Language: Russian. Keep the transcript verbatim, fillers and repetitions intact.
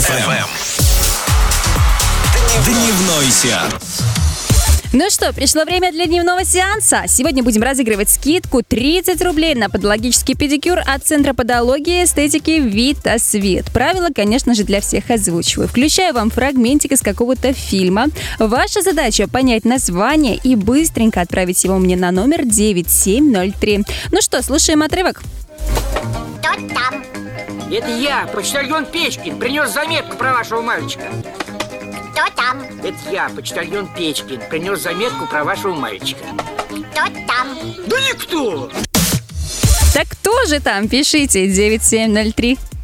эф эм. Дневной сеанс. Ну что, пришло время для дневного сеанса. Сегодня будем разыгрывать скидку тридцать рублей на подологический педикюр от Центра подологии и эстетики Витасвит. Правила, конечно же, для всех озвучиваю. Включаю вам фрагментик из какого-то фильма. Ваша задача — понять название и быстренько отправить его мне на номер девять семь ноль три. Ну что, слушаем отрывок. Кто там? Это я, почтальон Печкин, принес заметку про вашего мальчика. Кто там? Это я, почтальон Печкин, принес заметку про вашего мальчика. Кто там? Да никто! Так кто же там? Пишите девять семь ноль три.